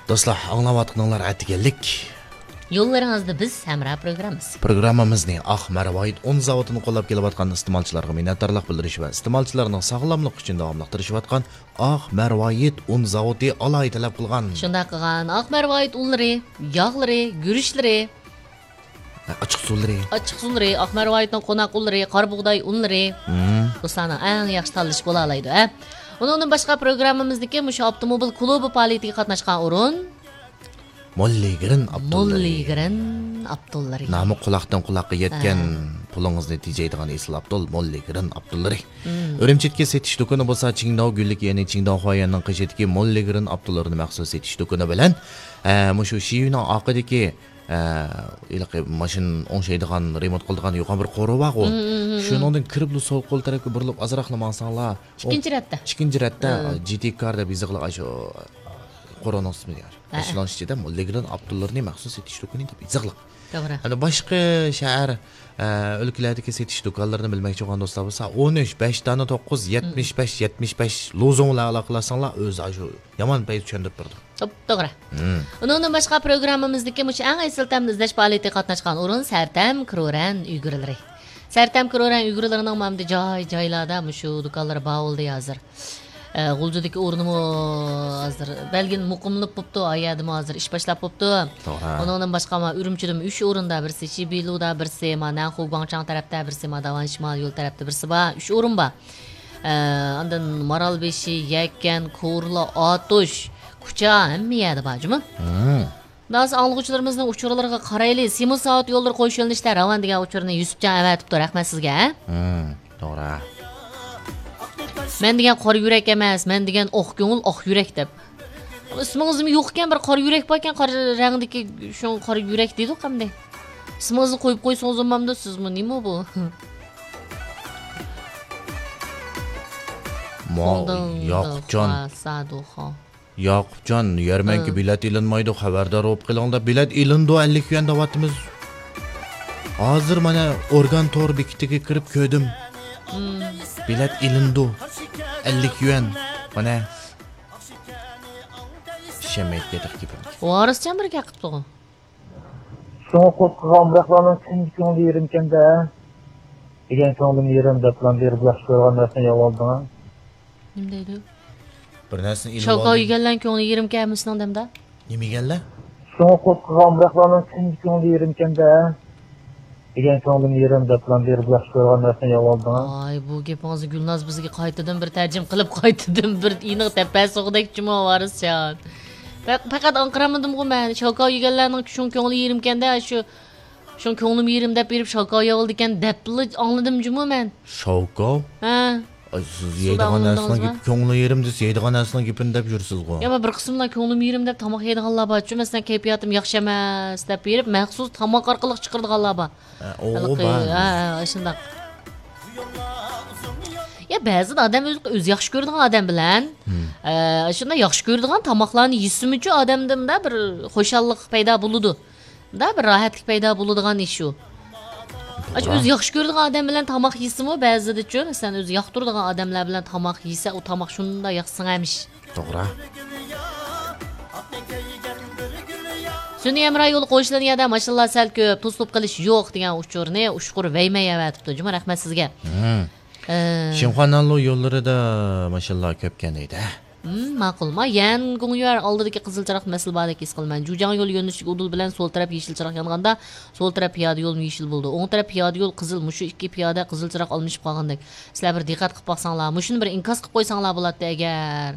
Do'stlar, anglayotganlar atiganlik. Yo'llaringizda biz Hamra programmamiz. Programmamizning Marvoid 10 zavodini qo'llab kelayotgan iste'molchilarga minnatdorlik bildirish va iste'molchilarning sog'lomlik uchun davomli tirishayotgan Marvoid 10 zavodi alohida talab qilgan. Shunday qilgan Marvoid unlari, yog'lari, gurishlari, ochiq suvlari, Marvoidning qo'noq unlari, qora bug'doy unlari. Do'stlarning eng yaxshi tanlash bo'la oladi, a? Undan boshqa programmamizdagi mushu avtomobil klubi faoliyatiga qatnashgan o'rin Molligirin Abdullari. Nomi quloqdan quloqqa yetgan pulingizni tejaydigan Esl Abdul Molligirin Abdullari. Urumchitga setish do'koni bo'lsa, Qingdao Gullik, ya'ni Qingdao Xoyanning qishidagi Molligirin Abdullarining maxsus setish do'koni bilan mushu Shiyuning oqidagi ilaqi mashin o'ngshaydigan remont qildigan yo'qon bir qo'ri bor u. Shuningdan kirib sol qo'l tarafga burilib azroqlamansanglar, ikkinchi ratda GT car deb yozilgan shu qo'roning ismi. Ashlanishida Molligirin Abdullarining maxsus setish do'koni deb yozilgan. To'g'ri. Ana boshqa shahar o'lkalardagi setish do'konlarini bilmoqchi bo'lgan do'stlar bo'lsa 13 5 dona 9 75 lozonglar aloqalasanglar o'zi shu yomon payt tushundirib berdi. To'g'ri. Undan boshqa programmamizdagi mush eng asl tamni izlash faoliyatiga qatnashgan o'rin Sartam Kroran uyg'urlari. Sartam Kroran uyg'urlarining mamda joylarda mushu do'konlar bo'ldi hozir. G'uljudagi o'rnimi hozir belgin muqimlab bo'pti, ayadimi hozir ish boshlab bo'pti. Undan boshqa Urumchida 3 o'rinda, birsi Shibiluda, birsi mana Xugangchang tarafda, birsi Madavan shimol yo'l tarafda, birsi bor, 3 o'rin bor. Andan Maralbeshi, Yakkan, Ko'rla, Otush, Kucha hamma yerda bormi? Biz alg'uvchilarimizning uchurlariga qarayli, 7 soat yo'llar qo'yish yo'nalishda Ravan degan uchurni Yusufjon avatibdi. Rahmat sizga. To'g'ri. Men degan qora yurak emas, men degan oq ko'ngil, oq yurak deb. Ismingizmi yo'q ekan, bir qora yurak bor ekan, qora rangdagi shu qora yurak deydi qanday? Ismingizni qo'yib qo'ysangiz o'zimamda sizmi, nima bu? Yoqubjon, yarmanki bilet ilinmaydi, xabardor bo'lib qilingda. Bilet ilindi 50 yuan davatimiz. Hozir mana organ tor bekitiga kirib ko'rdim. Bilet ilindi 50 yuan. Mana shemet dedik gibi. Variscan bir gapibdi. Şunu qo'tqilgan biroqlarning tungi ko'ngli yerimkanda degan ko'nglim yerim deb plan berib yaxshi ko'rgan narsani yo'ldingmi? Nima deydi? Bir narsani ilib Shoko yeganlar ko'ngli yerimkanmisdan demda? Nima yeganlar? Şunu qo'tqilgan biroqlarning tungi ko'ngli yerimkanda degan ko'nglim yerim deb plan berib yaxshi ko'rgan narsani yo'ldingmi? Ay, bu gapingizni Gulnoz bizga qaytadan bir tarjim qilib qaytadan bir iniq tepasog'dek chimo variscan. Faqat anqiramadim-ku men. Shoko yeganlarning shun ko'ngli yerimkanda shun ko'nglim yerim deb berib shoko yoldi ekan deb angladim-jimi men. Shoko? Ha. Siz yeydigan narsalarga ko'ngli yerim desiz, yeydigan narsalarga gapini deb yursiz-ku. Ya bir qismlar ko'nglim yerim deb tomoq yeydiganlar bor. Masalan, kayfiyatim yaxshi emas deb berib, maxsus tomoq orqali chiqirdiganlar bor. O bor. Ha, shunday. Ya ba'zi odam o'zi yaxshi ko'radigan odam bilan shunday yaxshi ko'radigan tomoqlarni yesim uchun odamda bir xo'shallik paydo bo'ladi. Da bir rohatlik paydo bo'ladigan ish shu. O'zi yaxshi ko'radigan odam bilan tomoq yesimi ba'zida-chi, masalan, o'zi yoqtiradigan odamlar bilan tomoq yesa, u tomoq shunda yoqsingamish. To'g'ri. Sun'iy amra yo'l qo'yishlarida mashallah sal ko'p, to'slab qilish yo'q degan uchurni ushqur vaymayatibdi. Juma rahmat sizga. Shimxonanlo yo'llarida mashallah ko'pkan edi. Ma'qulmi? Yan Gongyar oldidagi qizil chiroq masal bordek his qilman. Jujang yo'l yo'nalishiga udul bilan so'l taraf yeshil chiroq yonganda, so'l taraf piyoda yo'l yeshil bo'ldi. O'ng taraf piyoda yo'l qizil, mushu ikki piyoda qizil chiroq olmishib qolgandek. Sizlar bir diqqat qilib boqsanglar, mushuni bir inkas qilib qo'ysanglar bo'ladi agar